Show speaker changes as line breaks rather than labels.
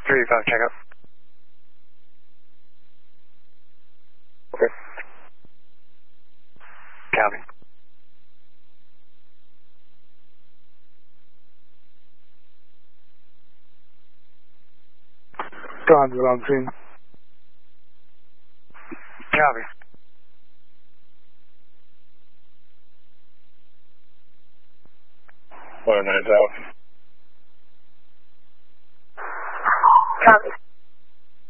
385, check up. Okay. Copy.
Conduit on scene.
Copy.
What a nice out.